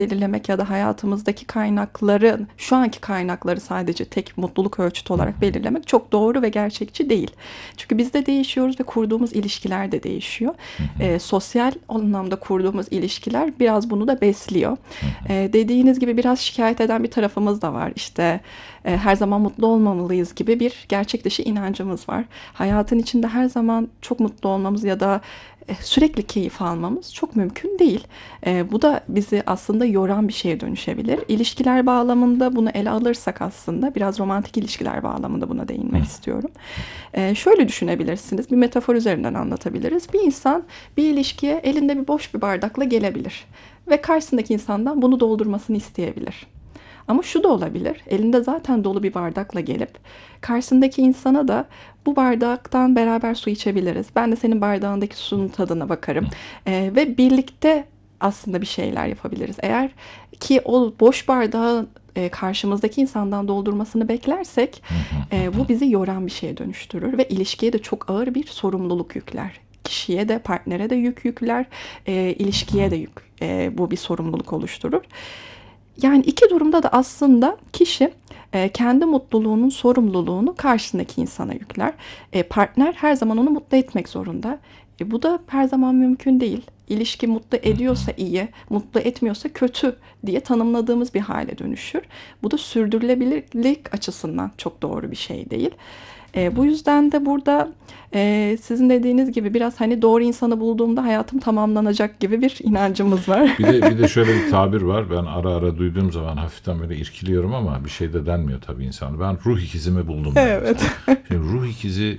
belirlemek ya da hayatımızdaki kaynakları, şu anki kaynakları sadece tek mutluluk ölçütü olarak belirlemek çok doğru ve gerçekçi değil. Çünkü biz de değişiyoruz ve kurduğumuz ilişkiler de değişiyor. Sosyal anlamda kurduğumuz ilişkiler biraz bunu da besliyor. Dediğiniz gibi biraz şikayet eden bir tarafımız da var. İşte her zaman mutlu olmamalıyız gibi bir gerçek dışı inancımız var. Hayatın içinde her zaman çok mutlu olmamız ya da sürekli keyif almamız çok mümkün değil. Bu da bizi aslında yoran bir şeye dönüşebilir. İlişkiler bağlamında bunu ele alırsak aslında biraz romantik ilişkiler bağlamında buna değinmek istiyorum. Şöyle düşünebilirsiniz, bir metafor üzerinden anlatabiliriz. Bir insan bir ilişkiye elinde bir boş bir bardakla gelebilir ve karşısındaki insandan bunu doldurmasını isteyebilir. Ama şu da olabilir, elinde zaten dolu bir bardakla gelip karşısındaki insana da bu bardaktan beraber su içebiliriz. Ben de senin bardağındaki suyun tadına bakarım. Ve birlikte aslında bir şeyler yapabiliriz. Eğer ki o boş bardağı karşımızdaki insandan doldurmasını beklersek bu bizi yoran bir şeye dönüştürür ve ilişkiye de çok ağır bir sorumluluk yükler. Kişiye de partnere de yük yükler, ilişkiye de bu bir sorumluluk oluşturur. Yani iki durumda da aslında kişi kendi mutluluğunun sorumluluğunu karşısındaki insana yükler. Partner her zaman onu mutlu etmek zorunda. Bu da her zaman mümkün değil. İlişki mutlu ediyorsa iyi, mutlu etmiyorsa kötü diye tanımladığımız bir hale dönüşür. Bu da sürdürülebilirlik açısından çok doğru bir şey değil. Bu yüzden de burada sizin dediğiniz gibi biraz hani doğru insanı bulduğumda hayatım tamamlanacak gibi bir inancımız var. Bir de şöyle bir tabir var. Ben ara ara duyduğum zaman hafiften böyle irkiliyorum ama bir şey de denmiyor tabii insana. Ben ruh ikizimi buldum. Evet. Şimdi ruh ikizi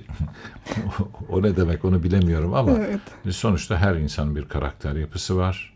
o ne demek onu bilemiyorum ama Evet. sonuçta her insanın bir karakter yapısı var.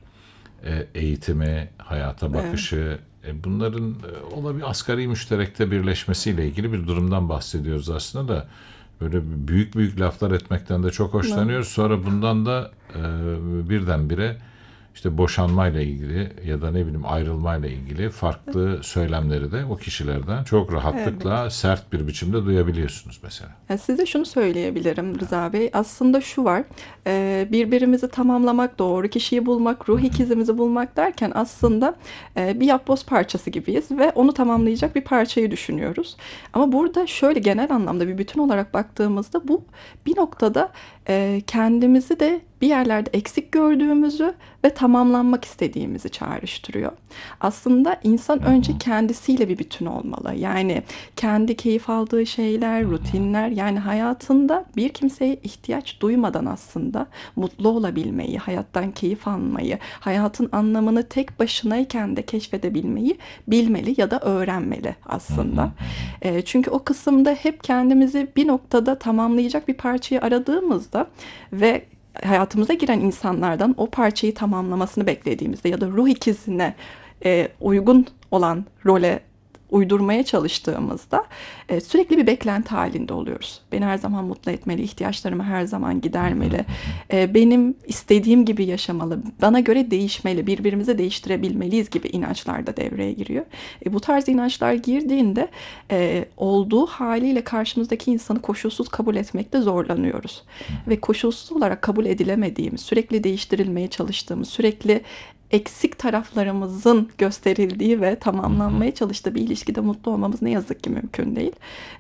Eğitimi, hayata bakışı, bunların olabilir asgari müşterekte birleşmesiyle ilgili bir durumdan bahsediyoruz aslında da böyle büyük büyük laflar etmekten de çok hoşlanıyoruz. Sonra bundan da birdenbire işte boşanmayla ilgili ya da ne bileyim ayrılmayla ilgili farklı söylemleri de o kişilerden çok rahatlıkla sert bir biçimde duyabiliyorsunuz mesela. Size şunu söyleyebilirim Rıza Bey. Aslında şu var, birbirimizi tamamlamak, doğru kişiyi bulmak, ruh ikizimizi bulmak derken aslında bir yapboz parçası gibiyiz ve onu tamamlayacak bir parçayı düşünüyoruz. Ama burada şöyle genel anlamda bir bütün olarak baktığımızda bu bir noktada kendimizi de bir yerlerde eksik gördüğümüzü ve tamamlanmak istediğimizi çağrıştırıyor. Aslında insan önce kendisiyle bir bütün olmalı. Yani kendi keyif aldığı şeyler, rutinler, yani hayatında bir kimseye ihtiyaç duymadan aslında mutlu olabilmeyi, hayattan keyif almayı, hayatın anlamını tek başınayken de keşfedebilmeyi bilmeli ya da öğrenmeli aslında. Çünkü o kısımda hep kendimizi bir noktada tamamlayacak bir parçayı aradığımızda ve hayatımıza giren insanlardan o parçayı tamamlamasını beklediğimizde ya da ruh ikizine uygun olan role uydurmaya çalıştığımızda sürekli bir beklenti halinde oluyoruz. Beni her zaman mutlu etmeli, ihtiyaçlarımı her zaman gidermeli, benim istediğim gibi yaşamalı, bana göre değişmeli, birbirimizi değiştirebilmeliyiz gibi inançlar da devreye giriyor. Bu tarz inançlar girdiğinde olduğu haliyle karşımızdaki insanı koşulsuz kabul etmekte zorlanıyoruz. Ve koşulsuz olarak kabul edilemediğimiz, sürekli değiştirilmeye çalıştığımız, sürekli eksik taraflarımızın gösterildiği ve tamamlanmaya çalıştığı bir ilişkide mutlu olmamız ne yazık ki mümkün değil.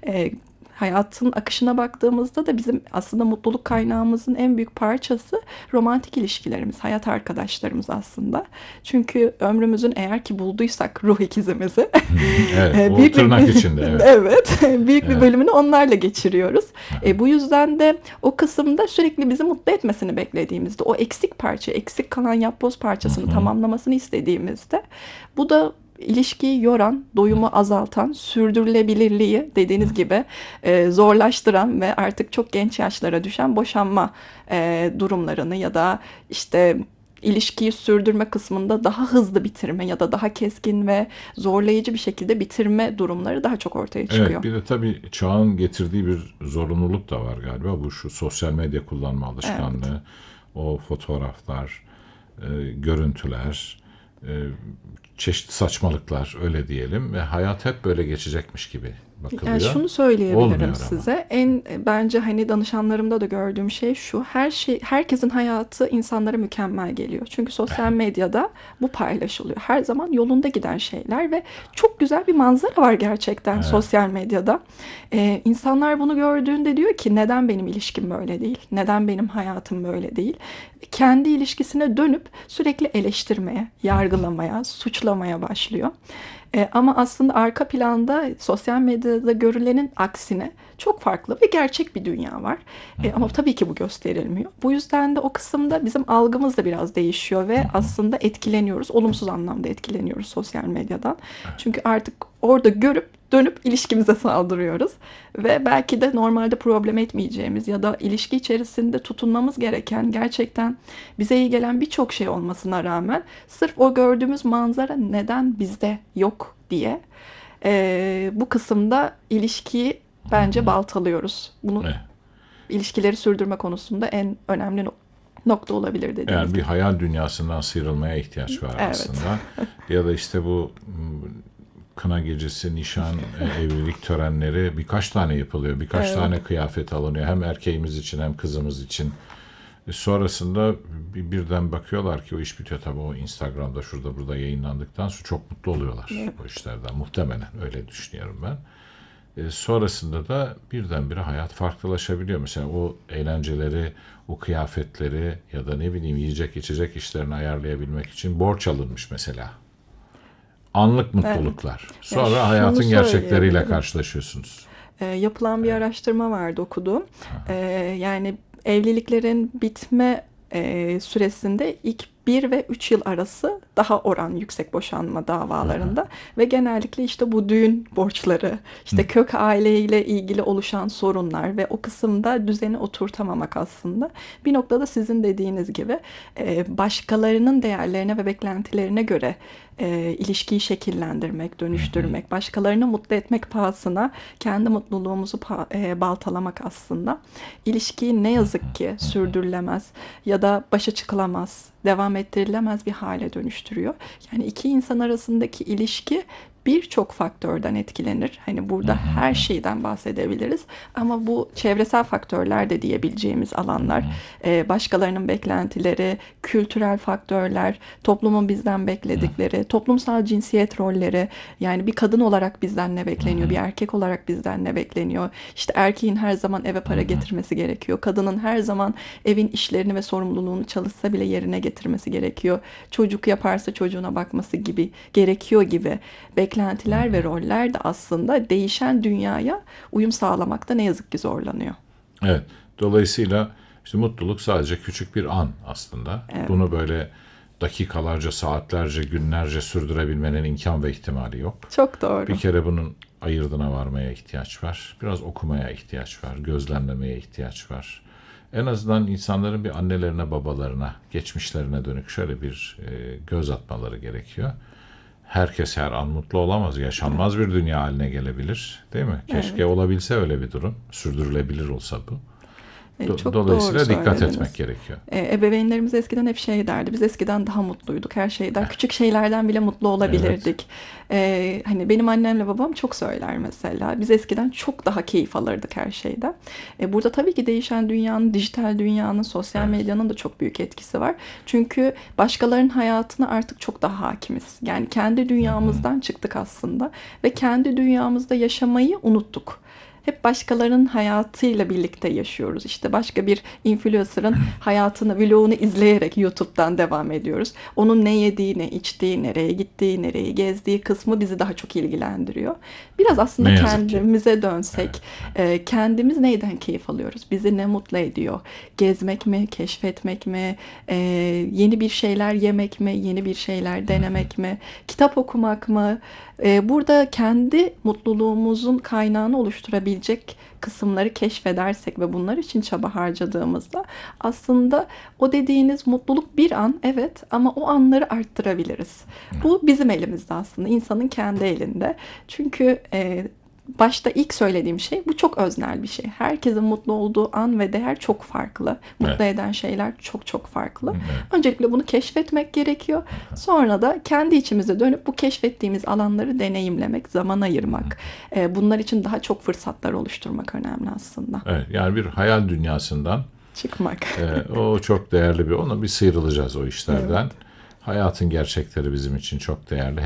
Hayatın akışına baktığımızda da bizim aslında mutluluk kaynağımızın en büyük parçası romantik ilişkilerimiz, hayat arkadaşlarımız aslında. Çünkü ömrümüzün eğer ki bulduysak ruh ikizimizi, Evet, o büyük tırnak içinde. Evet. Evet, büyük bir bölümünü onlarla geçiriyoruz. Bu yüzden de o kısımda sürekli bizi mutlu etmesini beklediğimizde, o eksik parça, eksik kalan yapboz parçasını tamamlamasını istediğimizde, bu da ilişkiyi yoran, doyumu azaltan, sürdürülebilirliği dediğiniz gibi zorlaştıran ve artık çok genç yaşlara düşen boşanma durumlarını ya da işte ilişkiyi sürdürme kısmında daha hızlı bitirme ya da daha keskin ve zorlayıcı bir şekilde bitirme durumları daha çok ortaya çıkıyor. Evet, bir de tabii çağın getirdiği bir zorunluluk da var galiba. Bu şu sosyal medya kullanma alışkanlığı, o fotoğraflar, görüntüler, çeşitli saçmalıklar öyle diyelim ve hayat hep böyle geçecekmiş gibi bakılıyor. Yani şunu Olmuyor söyleyebilirim ama. size. Bence hani danışanlarımda da gördüğüm şey şu. Herkesin hayatı insanlara mükemmel geliyor. Çünkü sosyal medyada bu paylaşılıyor. Her zaman yolunda giden şeyler ve çok güzel bir manzara var gerçekten Evet. sosyal medyada. İnsanlar bunu gördüğünde diyor ki neden benim ilişkim böyle değil? Neden benim hayatım böyle değil? Kendi ilişkisine dönüp sürekli eleştirmeye, yargılamaya, suçlamaya başlıyor. Ama aslında arka planda sosyal medyada görülenin aksine çok farklı ve gerçek bir dünya var. Ama tabii ki bu gösterilmiyor. Bu yüzden de o kısımda bizim algımız da biraz değişiyor ve aslında etkileniyoruz. Olumsuz anlamda etkileniyoruz sosyal medyadan. Çünkü artık orada görüp dönüp ilişkimize saldırıyoruz. Ve belki de normalde problem etmeyeceğimiz ya da ilişki içerisinde tutunmamız gereken gerçekten bize iyi gelen birçok şey olmasına rağmen sırf o gördüğümüz manzara neden bizde yok diye bu kısımda ilişkiyi bence baltalıyoruz. Bunu Evet. ilişkileri sürdürme konusunda en önemli nokta olabilir dediğiniz Yani bir gibi. hayal dünyasından sıyrılmaya ihtiyaç var Evet. aslında. Ya da işte bu kına gecesi, nişan, evlilik törenleri birkaç tane yapılıyor. Birkaç tane kıyafet alınıyor. Hem erkeğimiz için hem kızımız için. Sonrasında birden bakıyorlar ki o iş bitiyor. Tabii o Instagram'da şurada burada yayınlandıktan sonra çok mutlu oluyorlar o işlerden. Muhtemelen öyle düşünüyorum ben. Sonrasında da birdenbire hayat farklılaşabiliyor. Mesela o eğlenceleri, o kıyafetleri ya da ne bileyim yiyecek içecek işlerini ayarlayabilmek için borç alınmış mesela. Anlık mutluluklar. Sonra şunu hayatın gerçekleriyle söyleyebilirim. karşılaşıyorsunuz. Yapılan bir araştırma vardı okuduğum. Yani evliliklerin bitme süresinde ilk 1 ve 3 yıl arası daha oran yüksek boşanma davalarında ve genellikle işte bu düğün borçları, işte kök aileyle ilgili oluşan sorunlar ve o kısımda düzeni oturtamamak aslında bir noktada sizin dediğiniz gibi başkalarının değerlerine ve beklentilerine göre ilişkiyi şekillendirmek, dönüştürmek, başkalarını mutlu etmek pahasına kendi mutluluğumuzu baltalamak aslında. İlişkiyi ne yazık ki sürdürülemez ya da başa çıkılamaz, devam ettirilemez bir hale dönüştürüyor. Yani iki insan arasındaki ilişki birçok faktörden etkilenir. Hani burada her şeyden bahsedebiliriz. Ama bu çevresel faktörler de diyebileceğimiz alanlar. Başkalarının beklentileri, kültürel faktörler, toplumun bizden bekledikleri, toplumsal cinsiyet rolleri. Yani bir kadın olarak bizden ne bekleniyor, bir erkek olarak bizden ne bekleniyor. İşte erkeğin her zaman eve para getirmesi gerekiyor. Kadının her zaman evin işlerini ve sorumluluğunu çalışsa bile yerine getirmesi gerekiyor. Çocuk yaparsa çocuğuna bakması gibi gerekiyor gibi beklentiler ve roller de aslında değişen dünyaya uyum sağlamakta ne yazık ki zorlanıyor. Evet. Dolayısıyla işte mutluluk sadece küçük bir an aslında. Bunu böyle dakikalarca, saatlerce, günlerce sürdürebilmenin imkan ve ihtimali yok. Çok doğru. Bir kere bunun ayırdına varmaya ihtiyaç var. Biraz okumaya ihtiyaç var. Gözlemlemeye ihtiyaç var. En azından insanların bir annelerine, babalarına, geçmişlerine dönük şöyle bir göz atmaları gerekiyor. Herkes her an mutlu olamaz. Yaşanmaz bir dünya haline gelebilir. Değil mi? Keşke olabilse öyle bir durum. Sürdürülebilir olsa bu. Çok Dolayısıyla doğru dikkat söylediniz. etmek gerekiyor. Ebeveynlerimiz eskiden hep şey derdi. Biz eskiden daha mutluyduk her şeyden. Küçük şeylerden bile mutlu olabilirdik. Hani benim annemle babam çok söyler mesela. Biz eskiden çok daha keyif alırdık her şeyden. Burada tabii ki değişen dünyanın, dijital dünyanın, sosyal medyanın da çok büyük etkisi var. Çünkü başkalarının hayatına artık çok daha hakimiz. Yani kendi dünyamızdan çıktık aslında ve kendi dünyamızda yaşamayı unuttuk. Hep başkalarının hayatıyla birlikte yaşıyoruz. İşte başka bir influencer'ın hayatını, vlogunu izleyerek YouTube'dan devam ediyoruz. Onun ne yediği, ne içtiği, nereye gittiği, nereyi gezdiği kısmı bizi daha çok ilgilendiriyor. Biraz aslında Ne yazık ki. kendimize dönsek, kendimiz neyden keyif alıyoruz? Bizi ne mutlu ediyor? Gezmek mi, keşfetmek mi, yeni bir şeyler yemek mi, yeni bir şeyler denemek mi, kitap okumak mı? Burada kendi mutluluğumuzun kaynağını oluşturabilecek kısımları keşfedersek ve bunlar için çaba harcadığımızda aslında o dediğiniz mutluluk bir an evet ama o anları arttırabiliriz. Bu bizim elimizde aslında, insanın kendi elinde. Çünkü başta ilk söylediğim şey, bu çok öznel bir şey. Herkesin mutlu olduğu an ve değer çok farklı. Mutlu eden şeyler çok çok farklı. Öncelikle bunu keşfetmek gerekiyor. Sonra da kendi içimize dönüp bu keşfettiğimiz alanları deneyimlemek, zaman ayırmak. Bunlar için daha çok fırsatlar oluşturmak önemli aslında. Evet, yani bir hayal dünyasından Çıkmak. o çok değerli ona bir sıyrılacağız o işlerden. Hayatın gerçekleri bizim için çok değerli.